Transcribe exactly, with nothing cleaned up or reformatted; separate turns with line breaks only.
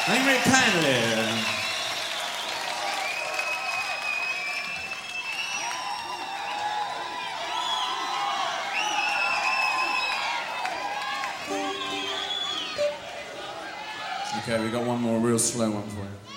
Thank you very kindly. Okay, we got one more real slow one for you.